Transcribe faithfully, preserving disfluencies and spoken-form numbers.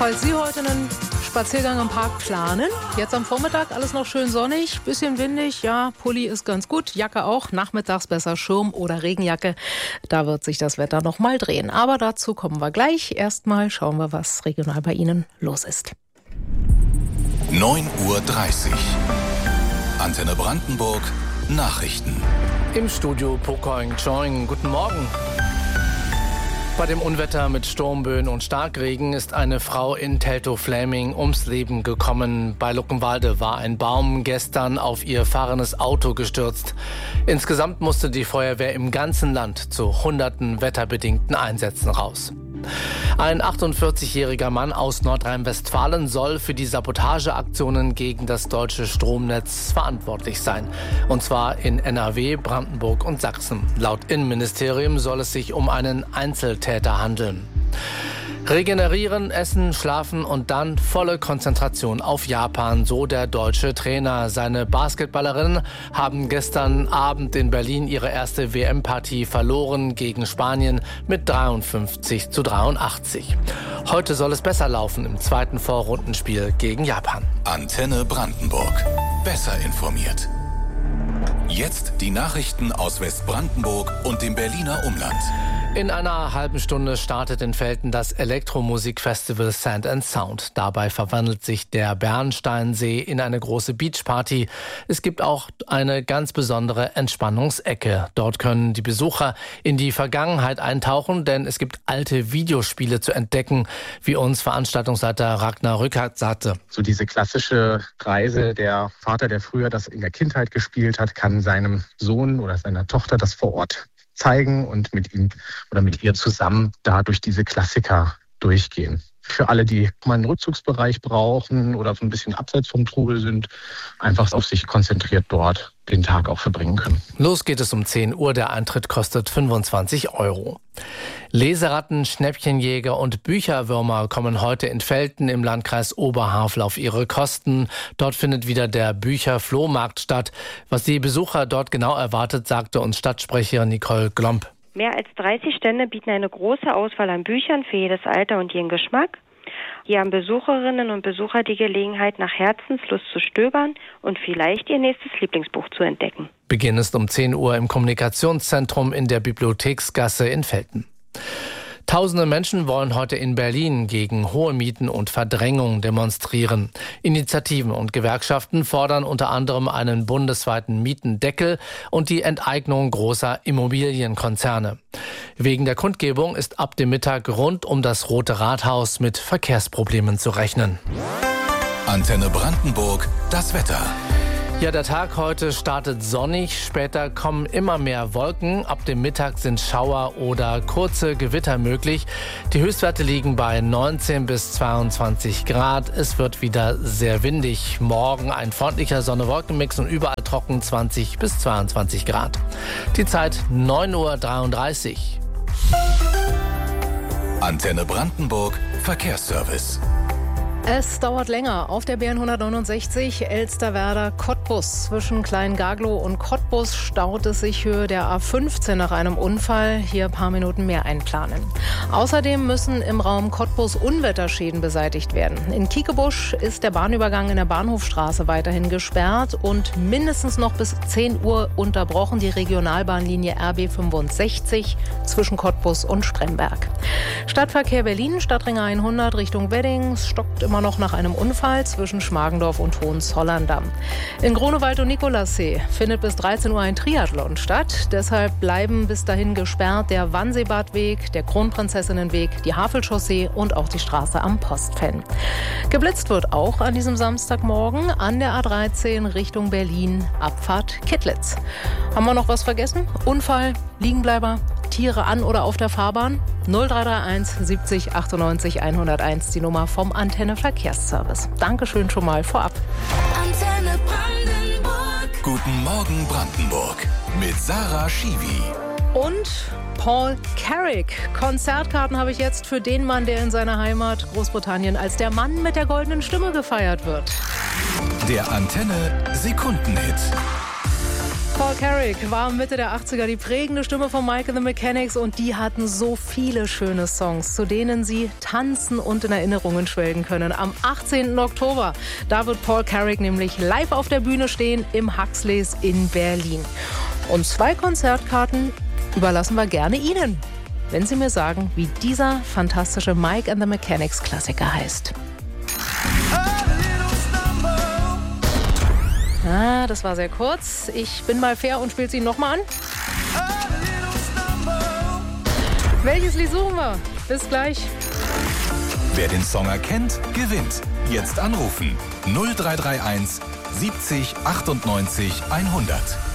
Falls Sie heute einen Spaziergang im Park planen, jetzt am Vormittag alles noch schön sonnig, bisschen windig, ja, Pulli ist ganz gut, Jacke auch, nachmittags besser Schirm oder Regenjacke, da wird sich das Wetter noch mal drehen. Aber dazu kommen wir gleich. Erstmal schauen wir, was regional bei Ihnen los ist. neun Uhr dreißig. Antenne Brandenburg, Nachrichten. Im Studio Pokoing Choing. Guten Morgen. Bei dem Unwetter mit Sturmböen und Starkregen ist eine Frau in Teltow-Fläming ums Leben gekommen. Bei Luckenwalde war ein Baum gestern auf ihr fahrendes Auto gestürzt. Insgesamt musste die Feuerwehr im ganzen Land zu hunderten wetterbedingten Einsätzen raus. Ein achtundvierzigjähriger Mann aus Nordrhein-Westfalen soll für die Sabotageaktionen gegen das deutsche Stromnetz verantwortlich sein. Und zwar in N R W, Brandenburg und Sachsen. Laut Innenministerium soll es sich um einen Einzeltäter handeln. Regenerieren, essen, schlafen und dann volle Konzentration auf Japan, so der deutsche Trainer. Seine Basketballerinnen haben gestern Abend in Berlin ihre erste W M-Partie verloren gegen Spanien mit dreiundfünfzig zu dreiundachtzig. Heute soll es besser laufen im zweiten Vorrundenspiel gegen Japan. Antenne Brandenburg. Besser informiert. Jetzt die Nachrichten aus Westbrandenburg und dem Berliner Umland. In einer halben Stunde startet in Velten das Elektromusikfestival Sand and Sound. Dabei verwandelt sich der Bernsteinsee in eine große Beachparty. Es gibt auch eine ganz besondere Entspannungsecke. Dort können die Besucher in die Vergangenheit eintauchen, denn es gibt alte Videospiele zu entdecken, wie uns Veranstaltungsleiter Ragnar Rückert sagte. So diese klassische Reise, der Vater, der früher das in der Kindheit gespielt hat, kann seinem Sohn oder seiner Tochter das vor Ort zeigen und mit ihm oder mit ihr zusammen da durch diese Klassiker durchgehen. Für alle, die mal einen Rückzugsbereich brauchen oder so ein bisschen abseits vom Trubel sind, einfach auf sich konzentriert dort den Tag auch verbringen können. Los geht es um zehn Uhr. Der Eintritt kostet fünfundzwanzig Euro. Leseratten, Schnäppchenjäger und Bücherwürmer kommen heute in Velten im Landkreis Oberhavel auf ihre Kosten. Dort findet wieder der Bücherflohmarkt statt. Was die Besucher dort genau erwartet, sagte uns Stadtsprecherin Nicole Glomp. Mehr als dreißig Stände bieten eine große Auswahl an Büchern für jedes Alter und jeden Geschmack. Hier haben Besucherinnen und Besucher die Gelegenheit, nach Herzenslust zu stöbern und vielleicht ihr nächstes Lieblingsbuch zu entdecken. Beginn ist um zehn Uhr im Kommunikationszentrum in der Bibliotheksgasse in Velten. Tausende Menschen wollen heute in Berlin gegen hohe Mieten und Verdrängung demonstrieren. Initiativen und Gewerkschaften fordern unter anderem einen bundesweiten Mietendeckel und die Enteignung großer Immobilienkonzerne. Wegen der Kundgebung ist ab dem Mittag rund um das Rote Rathaus mit Verkehrsproblemen zu rechnen. Antenne Brandenburg, das Wetter. Ja, der Tag heute startet sonnig, später kommen immer mehr Wolken. Ab dem Mittag sind Schauer oder kurze Gewitter möglich. Die Höchstwerte liegen bei neunzehn bis zweiundzwanzig Grad. Es wird wieder sehr windig. Morgen ein freundlicher Sonne-Wolken-Mix und überall trocken zwanzig bis zweiundzwanzig Grad. Die Zeit neun Uhr dreiunddreißig. Antenne Brandenburg, Verkehrsservice. Es dauert länger. Auf der B N hundertneunundsechzig Elsterwerda-Cottbus. Zwischen Klein-Gaglow und Cottbus staut es sich Höhe der A fünfzehn nach einem Unfall. Hier ein paar Minuten mehr einplanen. Außerdem müssen im Raum Cottbus Unwetterschäden beseitigt werden. In Kiekebusch ist der Bahnübergang in der Bahnhofstraße weiterhin gesperrt und mindestens noch bis zehn Uhr unterbrochen die Regionalbahnlinie R B fünfundsechzig zwischen Cottbus und Spremberg. Stadtverkehr Berlin, Stadtring hundert Richtung Wedding, stockt immer noch nach einem Unfall zwischen Schmargendorf und Hohenzollern-Damm. In Grunewald und Nikolassee findet bis dreizehn Uhr ein Triathlon statt. Deshalb bleiben bis dahin gesperrt der Wannseebadweg, der Kronprinzessinnenweg, die Havelchaussee und auch die Straße am Postfenn. Geblitzt wird auch an diesem Samstagmorgen an der A dreizehn Richtung Berlin, Abfahrt Kittlitz. Haben wir noch was vergessen? Unfall, Liegenbleiber, Tiere an oder auf der Fahrbahn? null drei drei eins siebzig achtundneunzig hunderteins, die Nummer vom Antenne Verkehrsservice. Dankeschön schon mal vorab. Antenne Brandenburg. Guten Morgen Brandenburg mit Sarah Schiwi. Und Paul Carrick. Konzertkarten habe ich jetzt für den Mann, der in seiner Heimat Großbritannien als der Mann mit der goldenen Stimme gefeiert wird. Der Antenne Sekundenhit. Paul Paul Carrack war Mitte der achtziger die prägende Stimme von Mike and the Mechanics und die hatten so viele schöne Songs, zu denen sie tanzen und in Erinnerungen schwelgen können. Am achtzehnten Oktober, da wird Paul Carrack nämlich live auf der Bühne stehen im Huxleys in Berlin. Und zwei Konzertkarten überlassen wir gerne Ihnen, wenn Sie mir sagen, wie dieser fantastische Mike and the Mechanics Klassiker heißt. Ah, das war sehr kurz. Ich bin mal fair und spiele sie nochmal an. Welches Lied suchen wir? Bis gleich. Wer den Song erkennt, gewinnt. Jetzt anrufen. null drei drei eins siebzig achtundneunzig hundert.